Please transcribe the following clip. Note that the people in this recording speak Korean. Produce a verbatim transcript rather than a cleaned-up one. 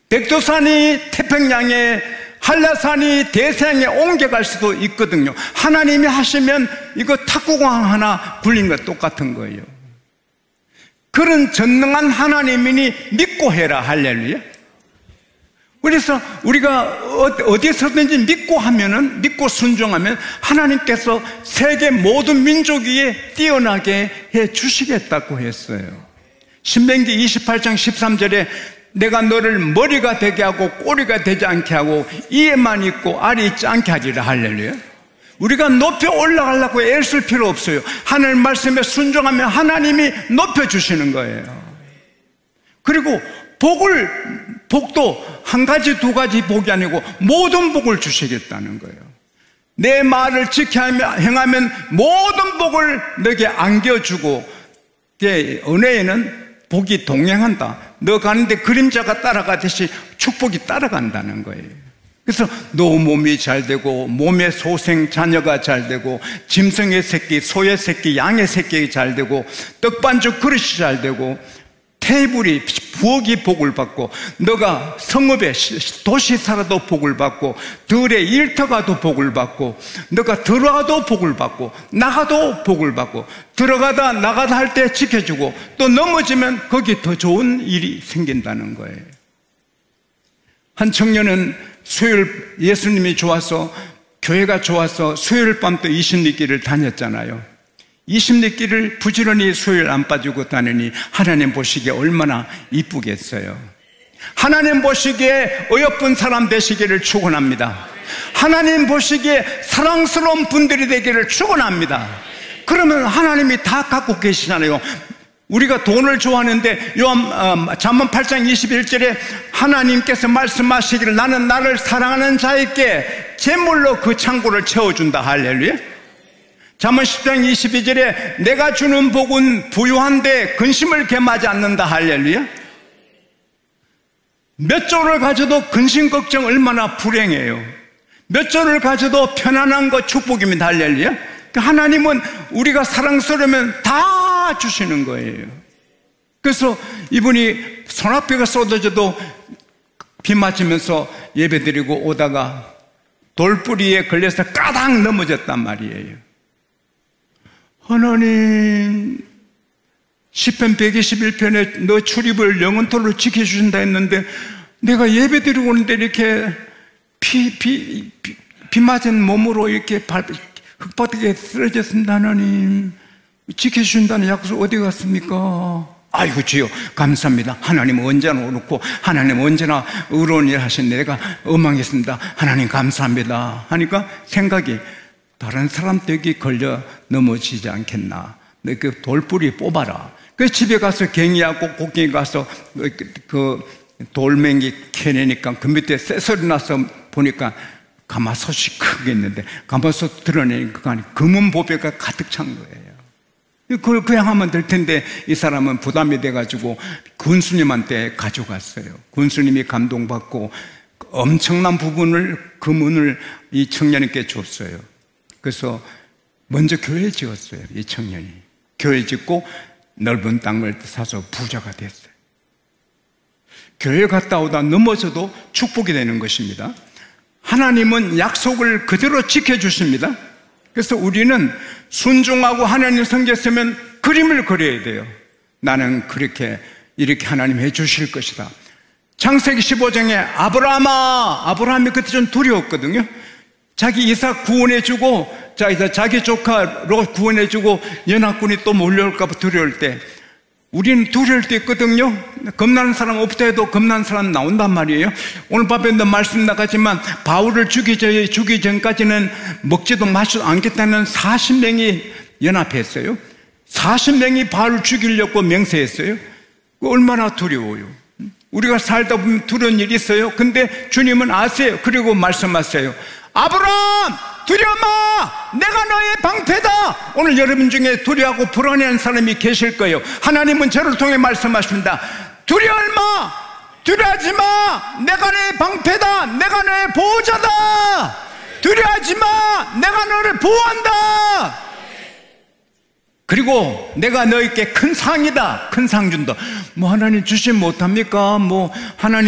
백두산이 태평양에, 한라산이 대서양에 옮겨갈 수도 있거든요. 하나님이 하시면 이거 탁구공 하나 굴린 것 똑같은 거예요. 그런 전능한 하나님이니 믿고 해라. 할렐루야. 그래서 우리가 어디서든지 믿고 하면은, 믿고 순종하면 하나님께서 세계 모든 민족 위에 뛰어나게 해 주시겠다고 했어요. 신명기 이십팔 장 십삼 절에 내가 너를 머리가 되게 하고 꼬리가 되지 않게 하고 이에만 있고 알이 있지 않게 하리라. 할렐루야. 우리가 높여 올라가려고 애쓸 필요 없어요. 하나님 말씀에 순종하면 하나님이 높여주시는 거예요. 그리고 복을, 복도 한 가지 두 가지 복이 아니고 모든 복을 주시겠다는 거예요. 내 말을 지켜 행하면 모든 복을 너에게 안겨주고, 은혜에는 복이 동행한다. 너 가는데 그림자가 따라가듯이 축복이 따라간다는 거예요. 그래서 너 몸이 잘 되고, 몸의 소생 자녀가 잘 되고, 짐승의 새끼, 소의 새끼, 양의 새끼가 잘 되고, 떡반죽 그릇이 잘 되고, 테이블이, 부엌이 복을 받고, 너가 성읍에 도시 살아도 복을 받고, 들에 일터가도 복을 받고, 너가 들어가도 복을 받고, 나가도 복을 받고, 들어가다 나가다 할 때 지켜주고, 또 넘어지면 거기 더 좋은 일이 생긴다는 거예요. 한 청년은 수요일, 예수님이 좋아서, 교회가 좋아서 수요일 밤 또 이십리길을 다녔잖아요. 이십리길을 부지런히 수요일 안 빠지고 다니니 하나님 보시기에 얼마나 이쁘겠어요. 하나님 보시기에 어여쁜 사람 되시기를 축원합니다. 하나님 보시기에 사랑스러운 분들이 되기를 축원합니다. 그러면 하나님이 다 갖고 계시잖아요. 우리가 돈을 좋아하는데 요한 잠언 팔 장 이십일 절에 하나님께서 말씀하시기를 나는 나를 사랑하는 자에게 재물로 그 창고를 채워준다. 할렐루야. 잠언 십 장 이십이 절에 내가 주는 복은 부유한데 근심을 겸하지 않는다. 할렐루야. 몇 조를 가져도 근심 걱정 얼마나 불행해요. 몇 조를 가져도 편안한 거 축복입니다. 할렐루야. 하나님은 우리가 사랑스러우면 다 주시는 거예요. 그래서 이분이 소나비가 쏟아져도 비 맞으면서 예배드리고 오다가 돌뿌리에 걸려서 까닥 넘어졌단 말이에요. 하나님, 시편 백이십일 편에 너 출입을 영원토록 지켜주신다 했는데 내가 예배드리고 오는데 이렇게 비, 비, 비, 비 맞은 몸으로 이렇게 발, 흙바닥에 쓰러졌습니다. 하나님, 지켜주신다는 약속 어디 갔습니까? 아이고 주여 감사합니다. 하나님 언제나 옳고 하나님 언제나 의로운 일 하신 내가 원망했습니다. 하나님 감사합니다 하니까 생각이 다른 사람 댁이 걸려 넘어지지 않겠나. 너 그 돌뿌리 뽑아라. 그 집에 가서 갱이하고 곡괭이 가서 그 돌멩이 캐내니까 그 밑에 쇠소리 나서 보니까 가마솥이 크게 있는데 가마솥 드러내니까 금은 보배가 가득 찬 거예요. 그걸 그냥 하면 될 텐데 이 사람은 부담이 돼가지고 군수님한테 가져갔어요. 군수님이 감동받고 엄청난 부분을 금은을 이 청년에게 줬어요. 그래서 먼저 교회 지었어요. 이 청년이 교회 짓고 넓은 땅을 사서 부자가 됐어요. 교회 갔다 오다 넘어져도 축복이 되는 것입니다. 하나님은 약속을 그대로 지켜주십니다. 그래서 우리는 순종하고 하나님 섬겼으면 그림을 그려야 돼요. 나는 그렇게 이렇게 하나님 해주실 것이다. 창세기 십오 장에 아브라함아, 아브라함이 그때 좀 두려웠거든요. 자기 이삭 구원해주고 자기 조카 롯 구원해주고 연합군이 또 몰려올까 봐 두려울 때, 우리는 두려울 때 있거든요. 겁나는 사람 없다 해도 겁나는 사람 나온단 말이에요. 오늘 밤에도 말씀 나가지만 바울을 죽이기, 죽이기 전까지는 먹지도 마시지도 않겠다는 사십 명이 연합했어요. 사십 명이 바울을 죽이려고 맹세했어요. 얼마나 두려워요. 우리가 살다 보면 두려운 일이 있어요. 근데 주님은 아세요. 그리고 말씀하세요. 아브라함 두려워 마, 내가 너의 방패다. 오늘 여러분 중에 두려워하고 불안해하는 사람이 계실 거예요. 하나님은 저를 통해 말씀하십니다. 두려워 마, 두려워하지 마, 내가 너의 방패다, 내가 너의 보호자다. 두려워하지 마, 내가 너를 보호한다. 그리고 내가 너에게 큰 상이다, 큰 상 준다. 뭐 하나님 주시면 못합니까? 뭐 하나님